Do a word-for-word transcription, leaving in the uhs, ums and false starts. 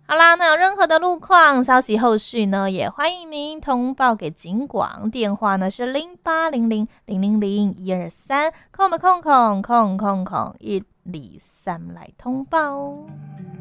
好啦，那有任何的路况消息后续呢，也欢迎您通报给警广，电话呢是零八零零零零零一二三，空空空空空空一二三来通报。